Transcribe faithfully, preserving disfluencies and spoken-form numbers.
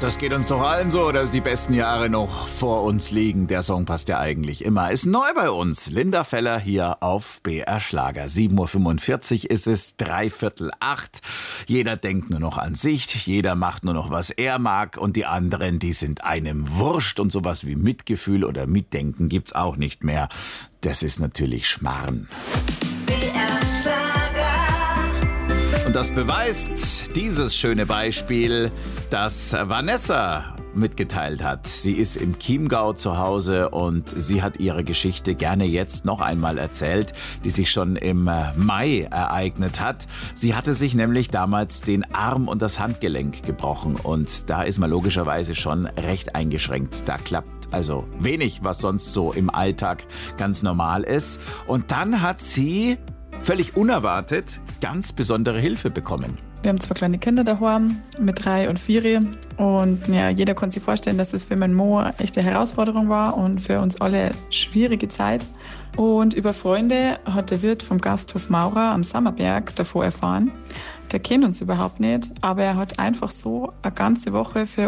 das geht uns doch allen so, dass die besten Jahre noch vor uns liegen. Der Song passt ja eigentlich immer. Ist neu bei uns. Linda Feller hier auf B R Schlager. sieben Uhr fünfundvierzig ist es, dreiviertel acht. Jeder denkt nur noch an sich, jeder macht nur noch, was er mag. Und die anderen, die sind einem wurscht. Und sowas wie Mitgefühl oder Mitdenken gibt's auch nicht mehr. Das ist natürlich Schmarrn. B R Schlager. Und das beweist dieses schöne Beispiel, das Vanessa mitgeteilt hat. Sie ist im Chiemgau zu Hause und sie hat ihre Geschichte gerne jetzt noch einmal erzählt, die sich schon im Mai ereignet hat. Sie hatte sich nämlich damals den Arm und das Handgelenk gebrochen und da ist man logischerweise schon recht eingeschränkt. Da klappt also wenig, was sonst so im Alltag ganz normal ist. Und dann hat sie völlig unerwartet ganz besondere Hilfe bekommen. Wir haben zwei kleine Kinder daheim mit drei und vier und ja, jeder konnte sich vorstellen, dass es für meinen Mo eine echte Herausforderung war und für uns alle eine schwierige Zeit. Und über Freunde hat der Wirt vom Gasthof Maurer am Sammerberg davor erfahren. Der kennt uns überhaupt nicht, aber er hat einfach so eine ganze Woche für